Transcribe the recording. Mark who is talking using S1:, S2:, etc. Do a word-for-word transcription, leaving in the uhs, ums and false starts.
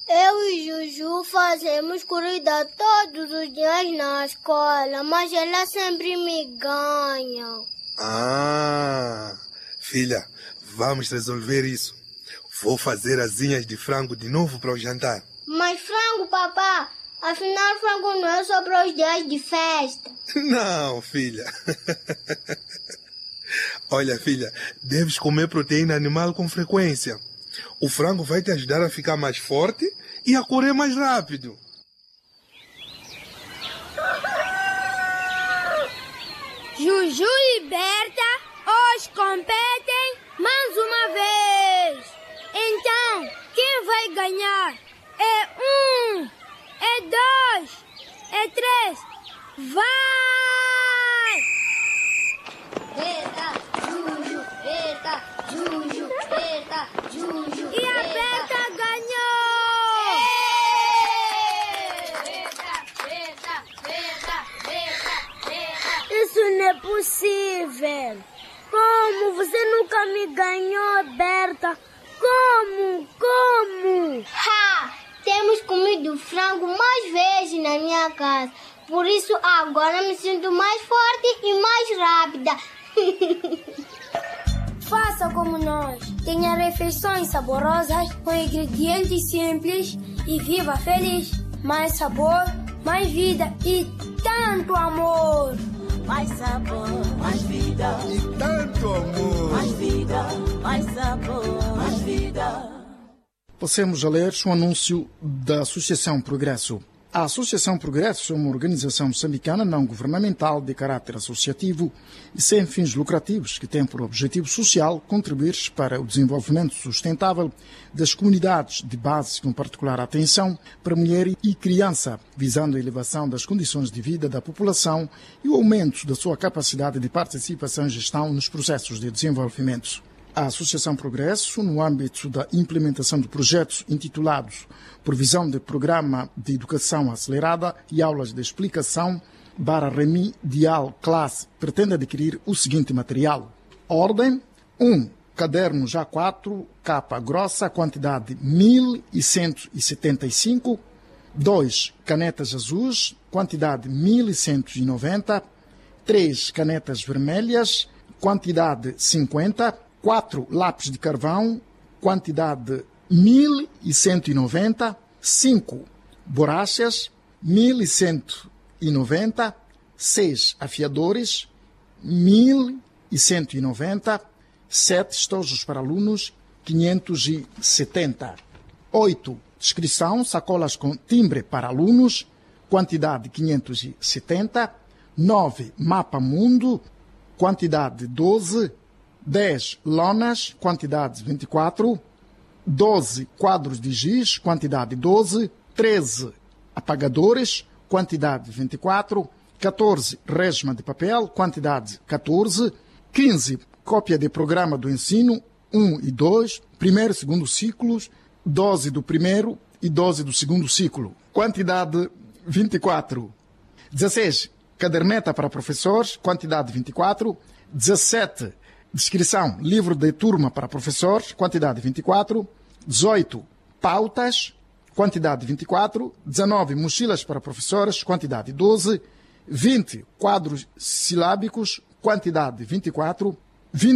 S1: Eu e Juju fazemos corrida todos os dias na escola, mas ela sempre me ganha.
S2: Ah, filha, vamos resolver isso. Vou fazer asinhas de frango de novo para o jantar.
S1: Mas frango, papá? Afinal, frango não é só para os dias de festa.
S2: Não, filha. Olha, filha, deves comer proteína animal com frequência. O frango vai te ajudar a ficar mais forte e a correr mais rápido.
S3: Juju e Berta hoje competem mais uma vez. Então, quem vai ganhar? É um, é dois, é três. Vai!
S1: Berta, Juju, Berta, Juju, Berta, Juju.
S3: E a Berta ganhou!
S1: Berta, Berta, Berta, Berta.
S3: Isso não é possível! Como? Você nunca me ganhou, Berta! Como? Como?
S1: Ha! Temos comido frango mais vezes na minha casa. Por isso agora me sinto mais forte e mais rápida.
S3: Faça como nós. Tenha refeições saborosas com ingredientes simples e viva feliz. Mais sabor, mais vida e tanto amor.
S4: Mais sabor, mais vida.
S2: E tanto amor.
S4: Mais vida, mais sabor, mais vida.
S5: Passemos a ler o anúncio da Associação Progresso. A Associação Progresso é uma organização moçambicana não-governamental de caráter associativo e sem fins lucrativos que tem por objetivo social contribuir para o desenvolvimento sustentável das comunidades de base, com particular atenção para mulher e criança, visando a elevação das condições de vida da população e o aumento da sua capacidade de participação e gestão nos processos de desenvolvimento. A Associação Progresso, no âmbito da implementação de projetos intitulados Provisão de Programa de Educação Acelerada e Aulas de Explicação para Remedial Classe, pretende adquirir o seguinte material. Ordem: um. Cadernos A quatro, capa grossa, quantidade mil cento e setenta e cinco. dois. Canetas azuis, quantidade mil cento e noventa. três. Canetas vermelhas, quantidade cinquenta. quatro lápis de carvão, quantidade mil cento e noventa. cinco borrachas, mil cento e noventa. seis afiadores, mil cento e noventa. sete estojos para alunos, quinhentos e setenta. oito descrição, sacolas com timbre para alunos, quantidade quinhentos e setenta. nove mapa mundo, quantidade doze. dez lonas, quantidade vinte e quatro. doze quadros de giz, quantidade doze. treze apagadores, quantidade vinte e quatro. catorze resma de papel, quantidade catorze. quinze cópia de programa do ensino um e dois, primeiro e segundo ciclos, doze do primeiro e doze do segundo ciclo, quantidade vinte e quatro. dezesseis caderneta para professores, quantidade vinte e quatro. dezessete descrição, livro de turma para professores, quantidade vinte e quatro. dezoito, pautas, quantidade vinte e quatro. dezenove, mochilas para professores, quantidade doze. vinte, quadros silábicos, quantidade vinte e quatro.